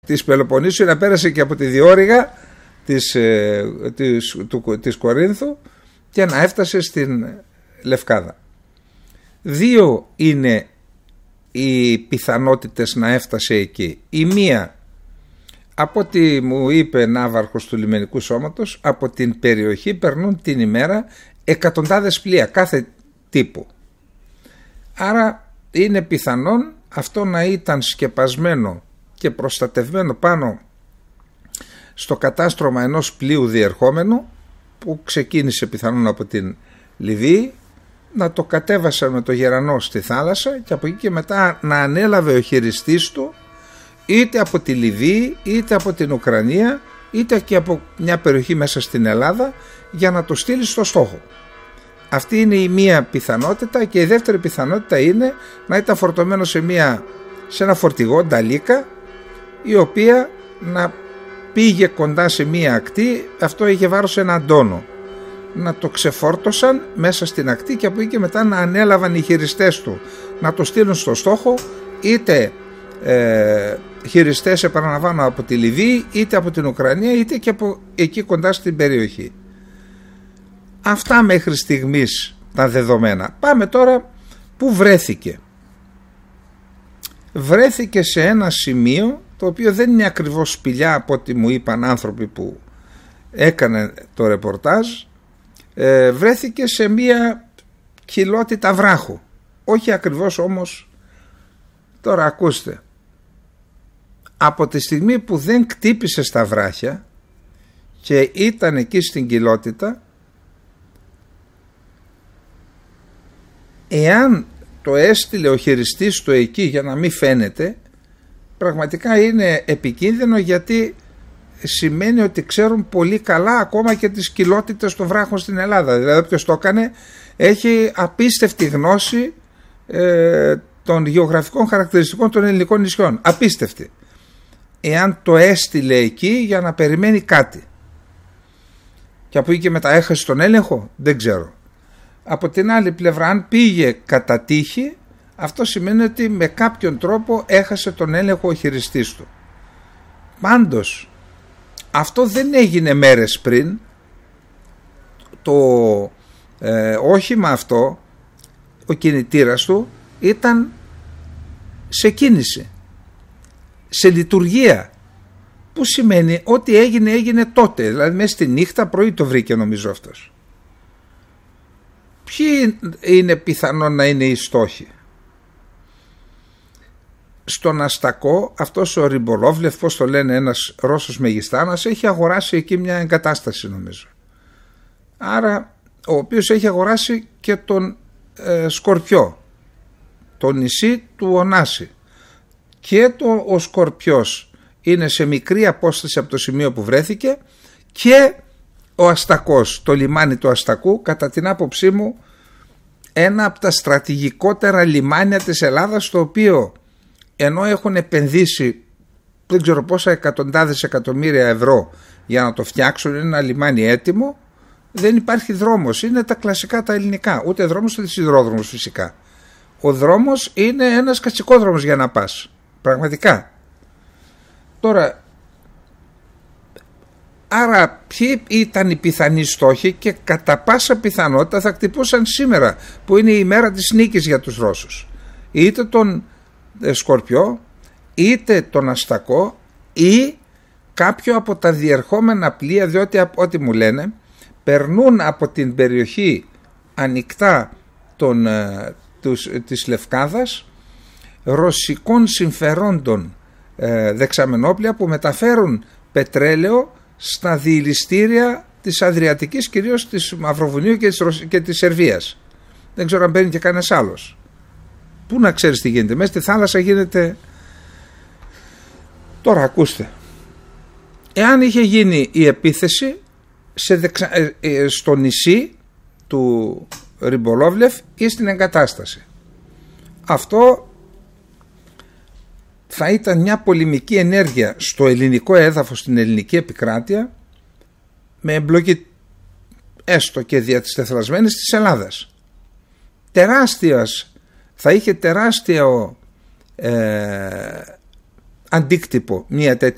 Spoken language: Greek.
της Πελοποννήσου να πέρασε και από τη διόρυγα της Κορίνθου και να έφτασε στην Λευκάδα. Δύο είναι οι πιθανότητες να έφτασε εκεί. Η μία, από ό,τι μου είπε ναύαρχος του λιμενικού σώματος, από την περιοχή περνούν την ημέρα εκατοντάδες πλοία κάθε τύπου. Άρα είναι πιθανόν αυτό να ήταν σκεπασμένο και προστατευμένο πάνω στο κατάστρωμα ενός πλοίου διερχόμενου που ξεκίνησε πιθανόν από την Λιβύη, να το κατέβασε με το γερανό στη θάλασσα και από εκεί και μετά να ανέλαβε ο χειριστής του είτε από τη Λιβύη είτε από την Ουκρανία είτε και από μια περιοχή μέσα στην Ελλάδα για να το στείλει στο στόχο. Αυτή είναι η μία πιθανότητα, και η δεύτερη πιθανότητα είναι να ήταν φορτωμένο σε ένα φορτηγό νταλίκα, η οποία να πήγε κοντά σε μία ακτή. Αυτό είχε βάρος ένα τόνο. Να το ξεφόρτωσαν μέσα στην ακτή και από εκεί και μετά να ανέλαβαν οι χειριστές του να το στείλουν στο στόχο, είτε χειριστές, επαναλαμβάνω, από τη Λιβύη είτε από την Ουκρανία είτε και από εκεί κοντά στην περιοχή. Αυτά μέχρι στιγμής τα δεδομένα. Πάμε τώρα που βρέθηκε. Βρέθηκε σε ένα σημείο το οποίο δεν είναι ακριβώς σπηλιά από ό,τι μου είπαν άνθρωποι που έκανε το ρεπορτάζ. Βρέθηκε σε μία κοιλότητα βράχου. Όχι ακριβώς όμως. Τώρα ακούστε. Από τη στιγμή που δεν κτύπησε στα βράχια και ήταν εκεί στην κοιλότητα, εάν το έστειλε ο χειριστής του εκεί για να μην φαίνεται, πραγματικά είναι επικίνδυνο, γιατί σημαίνει ότι ξέρουν πολύ καλά ακόμα και τις κοιλότητες των βράχων στην Ελλάδα. Δηλαδή όποιος το έκανε έχει απίστευτη γνώση των γεωγραφικών χαρακτηριστικών των ελληνικών νησιών. Απίστευτη. Εάν το έστειλε εκεί για να περιμένει κάτι και από εκεί και μετά έχασε τον έλεγχο, δεν ξέρω. Από την άλλη πλευρά, αν πήγε κατά τύχη, αυτό σημαίνει ότι με κάποιον τρόπο έχασε τον έλεγχο ο χειριστής του. Πάντως αυτό δεν έγινε μέρες πριν. Το όχημα αυτό, ο κινητήρας του ήταν σε κίνηση, σε λειτουργία, που σημαίνει ότι έγινε τότε, δηλαδή μέσα στη νύχτα, πρωί το βρήκε νομίζω αυτός. Ποιοι είναι πιθανόν να είναι οι στόχοι? Στον Αστακό, αυτός ο Ριμπολόβλεφ, πώς το λένε, ένας Ρώσος μεγιστάνας, έχει αγοράσει εκεί μια εγκατάσταση νομίζω. Άρα ο οποίος έχει αγοράσει και τον Σκορπιό, το νησί του Ωνάση, και ο Σκορπιός είναι σε μικρή απόσταση από το σημείο που βρέθηκε, και ο Αστακός, το λιμάνι του Αστακού, κατά την άποψή μου ένα από τα στρατηγικότερα λιμάνια της Ελλάδας, το οποίο ενώ έχουν επενδύσει δεν ξέρω πόσα εκατοντάδες εκατομμύρια ευρώ για να το φτιάξουν, είναι ένα λιμάνι έτοιμο, δεν υπάρχει δρόμος. Είναι τα κλασικά τα ελληνικά, ούτε δρόμος ούτε σιδηρόδρομος φυσικά. Ο δρόμος είναι ένας κατσικόδρομος για να πας, πραγματικά. Τώρα, άρα ποιοι ήταν οι πιθανοί στόχοι, και κατά πάσα πιθανότητα θα χτυπούσαν σήμερα που είναι η μέρα της νίκης για τους Ρώσους, είτε τον Σκορπιό είτε τον Αστακό ή κάποιο από τα διερχόμενα πλοία, διότι από ό,τι μου λένε περνούν από την περιοχή ανοιχτά της Λευκάδας ρωσικών συμφερόντων δεξαμενόπλια που μεταφέρουν πετρέλαιο στα διηλιστήρια της Αδριατικής, κυρίως της Μαυροβουνίου και της Σερβίας. Δεν ξέρω αν μπαίνει και κανένας άλλος. Πού να ξέρεις τι γίνεται? Μέσα στη θάλασσα γίνεται. Τώρα ακούστε. Εάν είχε γίνει η επίθεση στο νησί του Ριμπολόβλεφ ή στην εγκατάσταση, αυτό θα ήταν μια πολεμική ενέργεια στο ελληνικό έδαφος, στην ελληνική επικράτεια, με εμπλοκή έστω και δια της τεθρασμένης της Ελλάδας. Θα είχε τεράστιο αντίκτυπο μια τέτοια